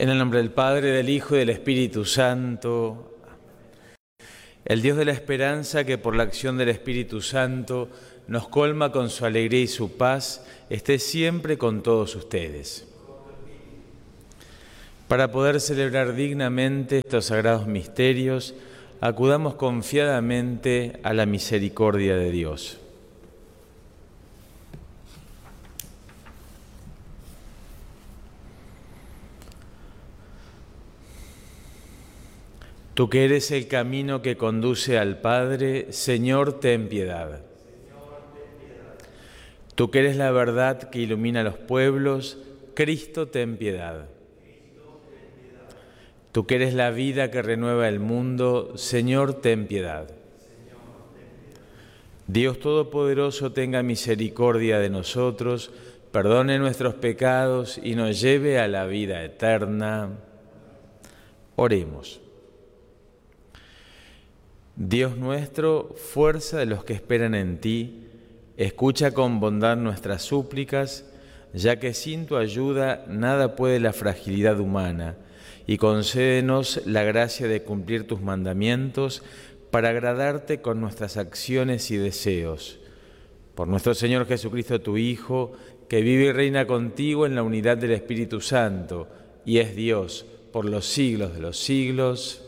En el nombre del Padre, del Hijo y del Espíritu Santo. El Dios de la esperanza, que por la acción del Espíritu Santo nos colma con su alegría y su paz, esté siempre con todos ustedes. Para poder celebrar dignamente estos sagrados misterios, acudamos confiadamente a la misericordia de Dios. Tú que eres el camino que conduce al Padre, Señor, ten piedad. Tú que eres la verdad que ilumina a los pueblos, Cristo, ten piedad. Tú que eres la vida que renueva el mundo, Señor, ten piedad. Dios Todopoderoso tenga misericordia de nosotros, perdone nuestros pecados y nos lleve a la vida eterna. Oremos. Dios nuestro, fuerza de los que esperan en ti, escucha con bondad nuestras súplicas, ya que sin tu ayuda nada puede la fragilidad humana, y concédenos la gracia de cumplir tus mandamientos para agradarte con nuestras acciones y deseos. Por nuestro Señor Jesucristo, tu Hijo, que vive y reina contigo en la unidad del Espíritu Santo, y es Dios por los siglos de los siglos.